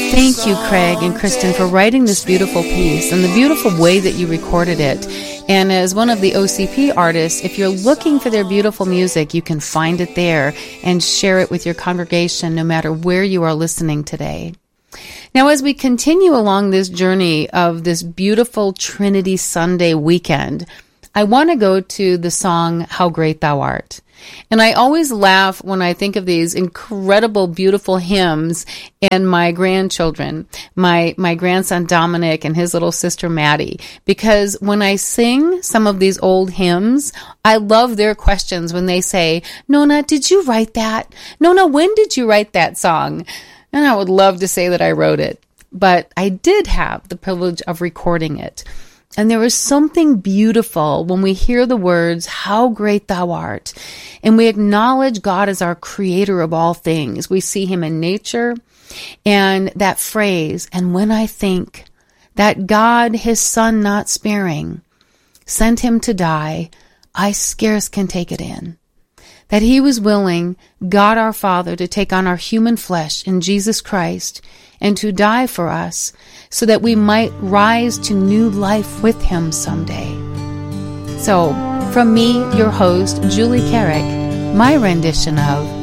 Thank you, Craig and Kristen, for writing this beautiful piece and the beautiful way that you recorded it. And as one of the OCP artists, if you're looking for their beautiful music, you can find it there and share it with your congregation no matter where you are listening today. Now, as we continue along this journey of this beautiful Trinity Sunday weekend, I want to go to the song, How Great Thou Art. And I always laugh when I think of these incredible, beautiful hymns and my grandchildren, my grandson Dominic and his little sister Maddie, because when I sing some of these old hymns, I love their questions when they say, Nona, did you write that? Nona, when did you write that song? And I would love to say that I wrote it, but I did have the privilege of recording it. And there is something beautiful when we hear the words, how great thou art, and we acknowledge God as our creator of all things. We see him in nature, and that phrase, and when I think that God, his son not sparing, sent him to die, I scarce can take it in. That he was willing, God our Father, to take on our human flesh in Jesus Christ and to die for us so that we might rise to new life with him someday. So, from me, your host, Julie Carrick, my rendition of